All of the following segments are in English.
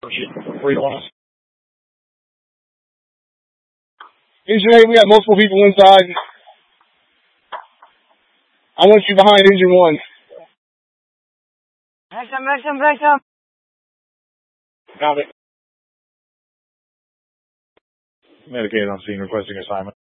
Where you want us? Engine 8, we got multiple people inside. I want you behind engine 1. Break them. Got it. Medicated on scene requesting assignment.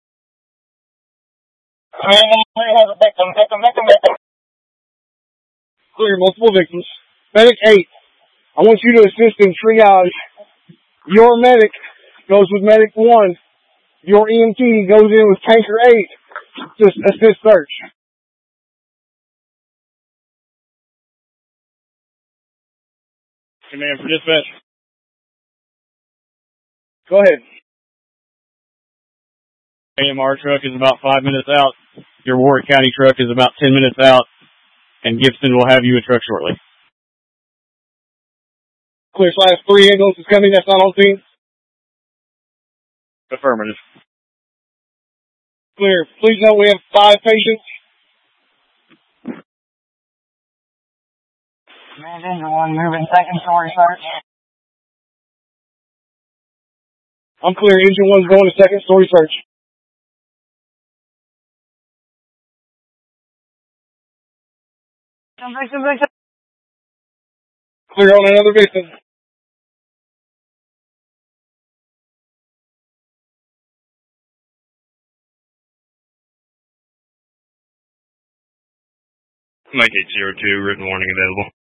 Clear, multiple victims. Medic 8, I want you to assist in triage. Your medic goes with medic 1. Your EMT goes in with tanker 8 to assist search. Command for dispatch. Go ahead. AMR truck is about 5 minutes out. Your Warwick County truck is about 10 minutes out. And Gibson will have you a truck shortly. Clear, slash 3 ambulances coming. That's not on scene. Affirmative. Clear. Please note we have 5 patients. Command engine 1 moving, second story search. I'm clear. Engine 1's going to second story search. Break them. Clear on another victim. Mike 802, written warning available.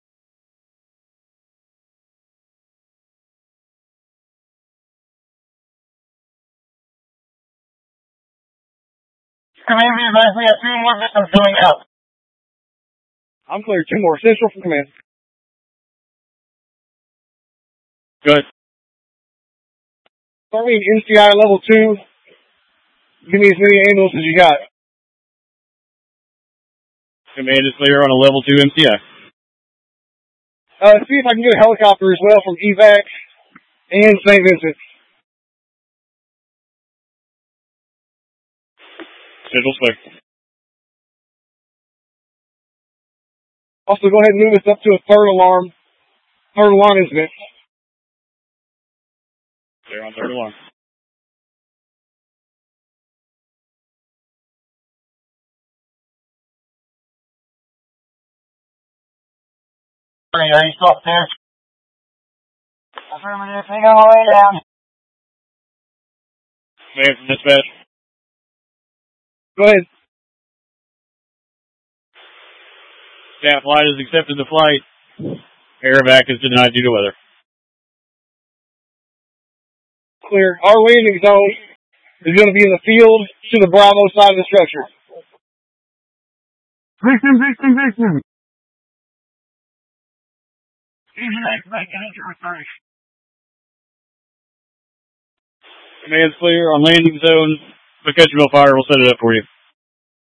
Command, be advised, we have 3 more victims coming out. I'm clear. 2 more. Central from command. Good. Start me NCI level 2. Give me as many ambulances as you got. Command is clear on a level 2 MCI. See if I can get a helicopter as well from EVAC and St. Vincent. Central's clear. Also, go ahead and move us up to a third alarm incident. Clear on third alarm. Are you still up there? Affirmative, hang on the way down. Command from dispatch. Go ahead. Staff flight has accepted the flight. Air evac is denied due to weather. Clear. Our landing zone is going to be in the field to the Bravo side of the structure. Victim. Command's clear on landing zone. McCutcheonville Fire will set it up for you.